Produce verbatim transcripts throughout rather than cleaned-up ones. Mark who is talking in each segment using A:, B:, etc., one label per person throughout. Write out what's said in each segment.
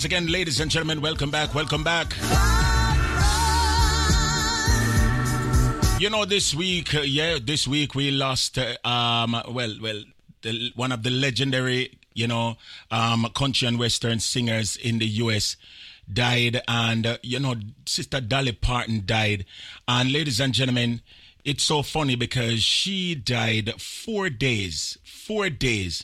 A: Once again, ladies and gentlemen, welcome back, welcome back. You know, this week, uh, yeah, this week we lost, uh, um, well, well, the, one of the legendary, you know, um, country and western singers in the U S died, and, uh, you know, Sister Dolly Parton died. And ladies and gentlemen, it's so funny because she died four days, four days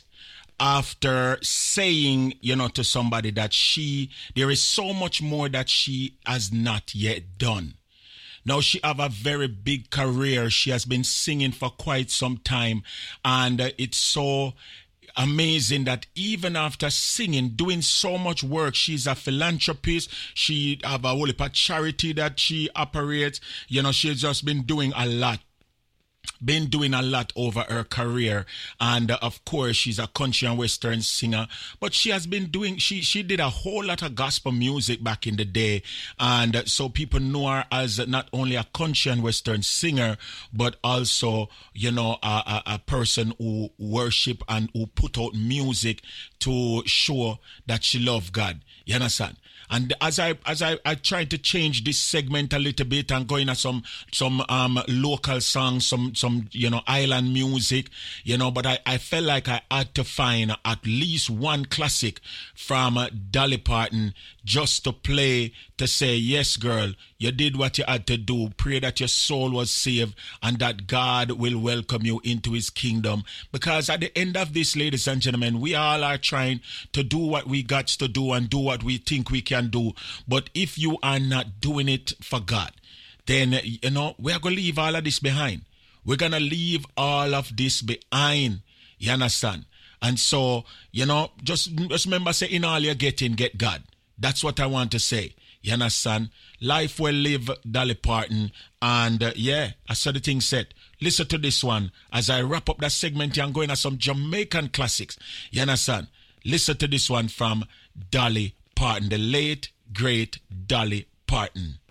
A: after saying, you know, to somebody that she, there is so much more that she has not yet done. Now, she have a very big career. She has been singing for quite some time. And uh, it's so amazing that even after singing, doing so much work, she's a philanthropist. She have a whole heap of charity that she operates. You know, she's just been doing a lot. Been doing a lot over her career, and uh, of course she's a country and western singer, but she has been doing she she did a whole lot of gospel music back in the day, and uh, so people know her as not only a country and western singer, but also, you know, a, a, a person who worship and who put out music to show that she loved God. You understand? And as I as I, I tried to change this segment a little bit and go into some some um local songs, some some you know island music, you know, but I, I felt like I had to find at least one classic from uh, Dolly Parton just to play, to say, yes, girl, you did what you had to do. Pray that your soul was saved and that God will welcome you into his kingdom. Because at the end of this, ladies and gentlemen, we all are trying to do what we got to do and do what we think we can do. But if you are not doing it for God, then, you know, we're going to leave all of this behind. We're going to leave all of this behind. You understand? And so, you know, just, just remember, say, in all you're getting, get God. That's what I want to say. You understand? Life well live, Dolly Parton. And uh, yeah, I saw the thing said. Listen to this one as I wrap up that segment here. I'm going to some Jamaican classics. You understand? Listen to this one from Dolly Parton, the late, great Dolly Parton.